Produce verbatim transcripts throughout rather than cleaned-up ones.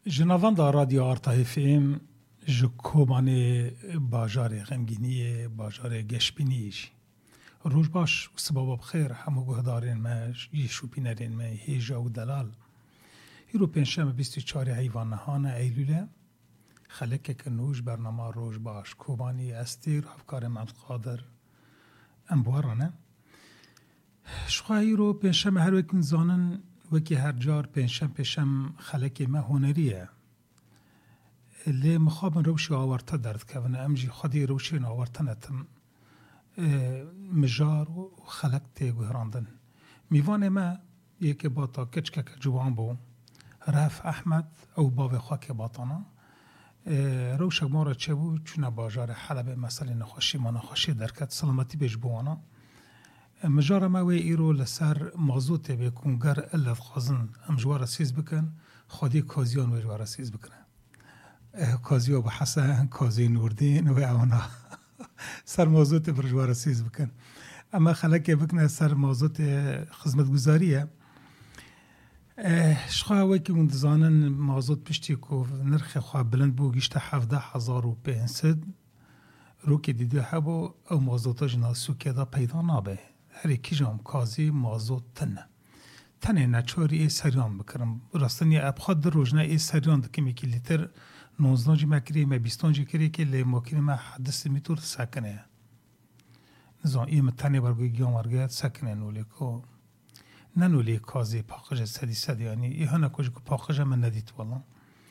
جنوان دا رادیو آرتا فیم جو کومانی باجار غمگینی باجار گشبینیش روز باش سبب بخیر همو گهدارین ما یشو پینرین ما هیجا و دلال ایرو پنجشنبه بیست و چهار حیوان نهان ایلوله خلک کنوش برنامه روز باش کومانی استیر افکار محمد قادر انبوارانه شخواهی رو پنجشنبه هر وکن زانن وکی هر جار پنجشنبه پیشم خلک ما هنریه لی مخابن روشی آورتا درد که امجی خودی روشی آورتا نتم مجار و خلق تیگو هراندن میوان ما یکی باتا کچکه که جوان بو رف احمد او باو خاک باتانا روشک مارا چه بو چونه باجار حلب مسئله نخوشی ما نخوشی درکت سلامتی بیش بوانا مجار ما وی ایرو لسر مازوت بکنگر الف خازن امجوار سیز بکن خودی کازیان و جوار سیز بکنه کازی ابو حسن کازی نوردین و اونا سر مازوت برجوار سیز بکن اما خلک بکنه سر مازوت خدمتگزاریه شخواه وکی اون دزانن مازوت پشتی که نرخ خواه بلند بو گیشت هفده هزار و پینصد رو که دیدو هبو او مازوتا جناسو که دا پیدا نابه هر یکی جام کازی مازوت تنه تنه نچاری ای سریان بکرم راستنی ابخاد در روزنه ای سریان دکم یکی لیتر نوزناجی مکری ما بیستانجی کری که لی ماکری ما حدث میتور سکنه نزان ایم تنه برگوی گیام ورگیت سکنه نولی که ننولی کازی پاقش سدی سدی یعنی ایها نکوش که پاقش من ندید والله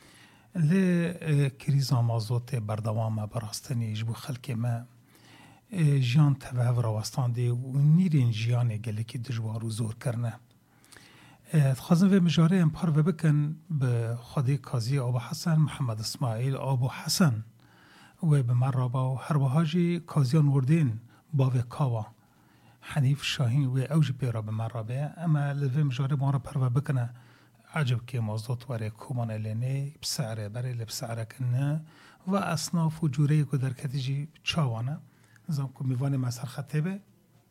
لی کریز آمازوت بردوام براستنی جبو خلک ما جیان تبه و راوستان دی و نیرین جیان گلی که دجوار و زور کرنه خواستم و مجاره امپار و بکن به خودی کازی ابو حسن محمد اسماعیل ابو حسن و به مرابا و هر وهاجی کازیان وردین باو کاوا حنیف شاهین و اوج پیرا به مرابا اما لوی مجاره مارا پر و بکنه عجب که موضوعات وره کومان الینه بسعره بره لبسعره کنه و اصناف و جوره که در کتیجی چاوانه نظام که میوان مسر خطبه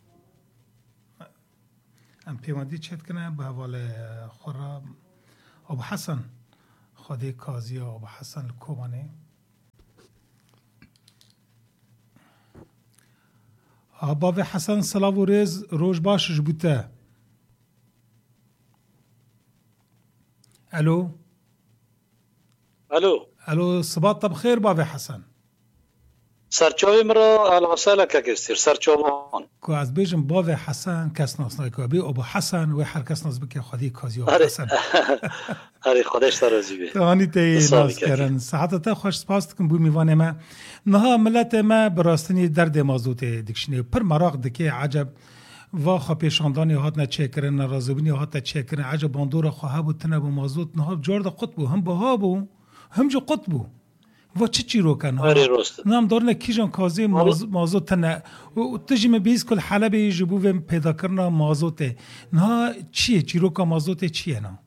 ام پیوندی چت کنه به حوال خورا ابو حسن خودی کازی ابو حسن کومانی ابو حسن سلام و رز روز باشش بوده الو الو الو صباح بخیر بابا حسن سرچاوی مرا اهلا وسهلا ککستیر سرچاوان کو از بیجم بابا حسن کس ناس نایکو بی ابو حسن و هر کس ناس بکی خودی کازی ابو حسن اره خودش ترازی بی توانی تی ناس کرن ساعت تا خوش سپاس کن بو میوانه ما نها ملت ما براستنی درد مازوت دکشنی پر مراق دکی عجب و خو پیشاندانی هات نه چکرن ناراضبنی هات نه چکرن عجب باندور خو ها بو تنه بو مازوت نه جور د قطب هم بها بو هم جو قطب و چی چی رو کن ها نام دارن کیجان کازی مازوت تنه و تجیم بیس کل حلب جبو و پیدا کرنا مازوت نه چیه چی رو کا مازوت چیه نه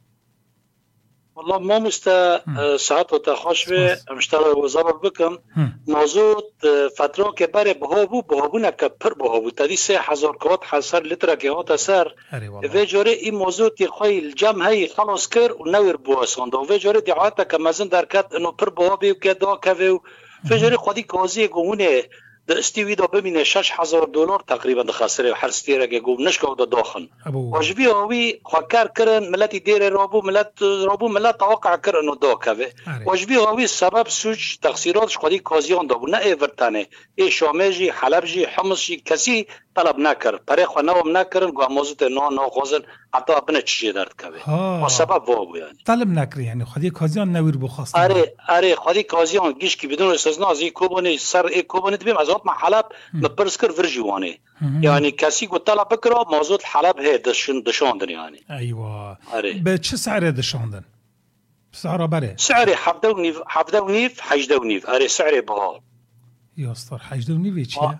والله ما مستا ساعت و تخاش و مشتاق وزارت بکم موضوع فتره که بره بهابو بهابو نکه پر بهابو تدی سه هزار کوات حسر لتر که هات سر و جوره این موضوع تی خوی الجمع هی خلاص کر و نویر بواسند و جوره دعاتا که مزن درکت انه پر بهابی و که دا که و جوره خودی کازی گونه در استیوی دا ببینه شش هزار دلار تقریبا خسره هر استیره که گفت نشکاو دا داخن واجبی هاوی خاکر کرن ملتی دیر رابو ملت رابو ملت توقع کرن و دا که واجبی هاوی سبب سوچ تقصیراتش خودی کازیان دا بود نه ایورتانه ای شامجی حلبجی حمصی کسی طلب نکر پره خو نوم نکرن گو موزت نو نو خوزن حتی ابن چی درد که و سبب وابو یعنی طلب نکر یعنی خودی کازیان نویر بخواست اره اره خودی کازیان گیش کی بدون استثناء از کوبونی سر ای کوبونی بیم از ما حلب مپرس کر ورجوانه یعنی کسی گو طلب بکرا موضوع حلب هي دشن دشاندن یعنی ایوا به چه سعر دشاندن سعر بره سعر هفده و نیف هفده و نیف هجده و نیف اره سعر بها یا استار هجده و نیف چیه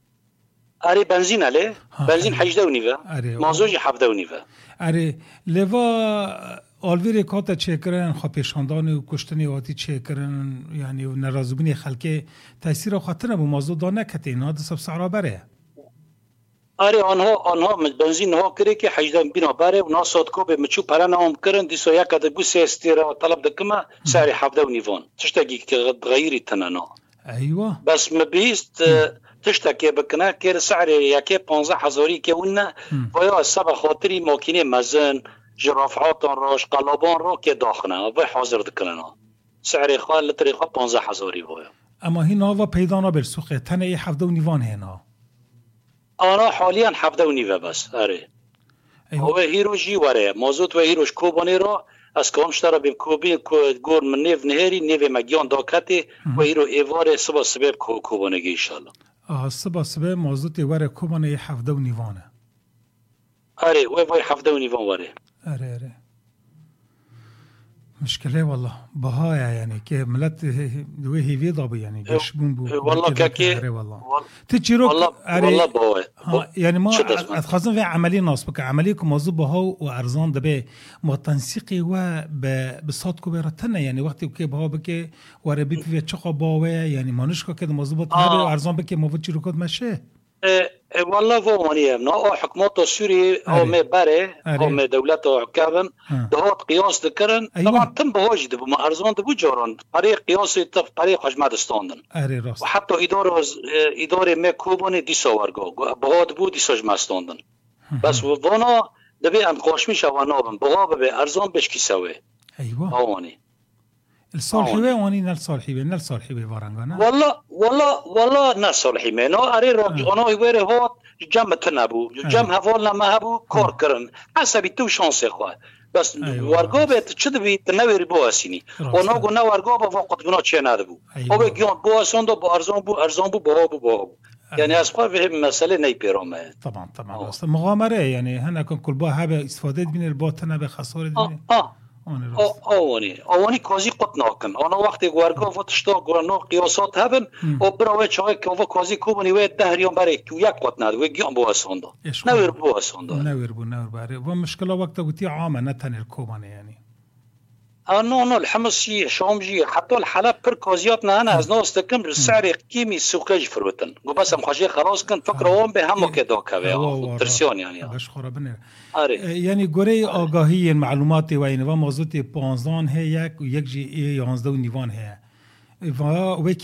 اره بنزین علی بنزین هجده و نیف موضوع هفده و نیف اره لوا آلویر کاتا چه کرن خو پیشاندان و کشتنی واتی چه کرن یعنی ناراضبنی خلک تاثیر خاطر به موضوع دا نکته اینا د سب سعر بره آره آنها آنها بنزین ها کری که حجدان بینا باره و ناسات کو به مچو پرنا هم کرن دیسو یک عدد بو سه استیرا طلب دکما سعر هفده و نیوان تشتاقی که غیری تنانا ایوه بس مبیست تشتاقی بکنه که سعر یکی پانزده هزاری که اونه و یا سبا خاطری ماکینه مزن جرافعاتان راش قلابان را که داخنه و حاضر دکنه سعر خال لطریقه پانزده هزاری باید اما هینا و پیدا نبر سوقه تنه ای هفده و نیوان هینا آنا حاليا حفظه و نیوه بس آره هو هیرو جی واره موضوع و هیروش کوبانی را از کام شتره بیم کوبی گور من نیو نهری نیو مگیان داکتی و هیرو ایواره سبا سبب کوبانگی ایشالله آه سبا سبب موضوع واره کوبانی هفده و نیوانه آره و وای هفده و نیوان واره آره آره مشكلة والله بهايا يعني كي ملت دوي هيفي ضابي يعني جشبون بو والله كاكي والله تجيروك والله والله بهاي يعني ما اتخاصم في عملية ناس بك عمليكم موضوع بهاو وارزان دبي متنسيقي و بصوتكم برتنا يعني وقت كي بها بك وربيت في تشقى باوي يعني ما نشكا كده مظبوط هذا وارزان بك ما بتجيرو كد ماشي والله فهمانيه نا حكومات السوري او ما بره او ما دولته حكابن دهات قياس ذكرن طبعا تم بواجد بما ارزان دبو جوران طريق قياسي طريق حجم دستاندن وحتى اداره اداره ما كوبوني دي سوارغو بهاد بو دي سوج مستاندن بس وانا دبي ام قاشمش وانابن بغاب به ارزان بش كي سوي ايوه هوني الصالحي واني نال صالحي نال صالحي بارانغانا والله والله والله نال صالحي ما اري رج انا ويره هو جم تنبو جم هفولنا ما هبو كور كرن حسب تو شانس خو بس ورغوبه تشد بي تنوير بواسيني انا قلنا ورغوبه فقط بنا تشي نادبو هو بيجون بواسون دو ارزون بو ارزون بو بو بو يعني اسقا فهم مساله ني بيروم طبعا طبعا بس مغامره يعني هنا كان كل با هبه استفاده من البوتنا بخساره اه اه آوانی آوانی کازی قط ناکن آنا وقتی گوارگا و تشتا گورانو قیاسات هبن و برای چای که و کازی کوبنی و دهریان برای که یک قط ند و گیان بو اسوندا نویر بو اسوندا نویر بو نویر برای و مشکل وقت گوتی عامه نتن الکوبانی يعني آنو نو الحمصي شامجي حتى الحلب بر كازيات نه از ناس تكم السعر قيمي سوقج فروتن جو بس مخاجي خلاص كن فكره وان به هم كده كاوي ترسيون يعني باش خرابنه يعني غوري آگاهی معلومات و این و موضوع پانزده هي یک و یک جي یازده و نیوان هي و